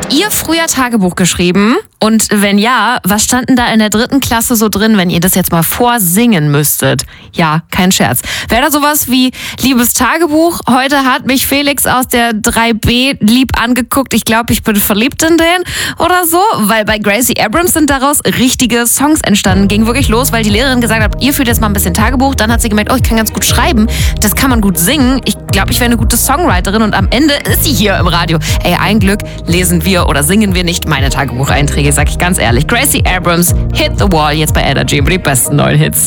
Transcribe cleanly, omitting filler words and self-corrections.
Habt ihr früher Tagebuch geschrieben? Und wenn ja, was stand denn da in der 3. Klasse so drin, wenn ihr das jetzt mal vorsingen müsstet? Ja, kein Scherz. Wäre da sowas wie, liebes Tagebuch, heute hat mich Felix aus der 3B lieb angeguckt, ich glaube, ich bin verliebt in den oder so? Weil bei Gracie Abrams sind daraus richtige Songs entstanden. Ging wirklich los, weil die Lehrerin gesagt hat, ihr führt jetzt mal ein bisschen Tagebuch. Dann hat sie gemerkt, oh, ich kann ganz gut schreiben, das kann man gut singen. Ich glaube, ich wäre eine gute Songwriterin und am Ende ist sie hier im Radio. Ey, ein Glück lesen wir oder singen wir nicht meine Tagebucheinträge, sag ich ganz ehrlich. Gracie Abrams, Hit the Wall, jetzt bei Energy, über die besten neuen Hits.